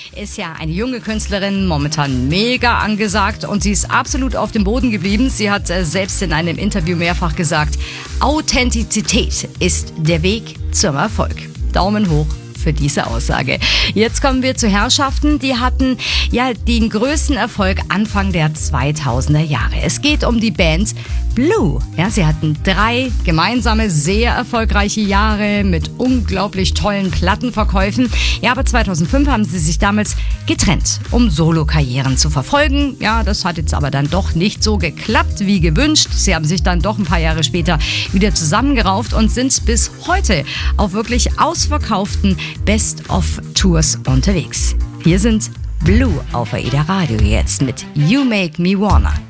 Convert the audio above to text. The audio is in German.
ist ja eine junge Künstlerin, momentan mega angesagt und sie ist absolut auf dem Boden geblieben. Sie hat selbst in einem Interview mehrfach gesagt, Authentizität ist der Weg zum Erfolg. Daumen hoch für diese Aussage. Jetzt kommen wir zu Herrschaften, die hatten ja den größten Erfolg Anfang der 2000er Jahre. Es geht um die Band Blue. Ja, sie hatten 3 gemeinsame, sehr erfolgreiche Jahre mit unglaublich tollen Plattenverkäufen. Ja, aber 2005 haben sie sich damals getrennt, um Solokarrieren zu verfolgen. Ja, das hat jetzt aber dann doch nicht so geklappt wie gewünscht. Sie haben sich dann doch ein paar Jahre später wieder zusammengerauft und sind bis heute auf wirklich ausverkauften Best-of-Tours unterwegs. Hier sind Blue auf AIDA Radio jetzt mit You Make Me Wanna.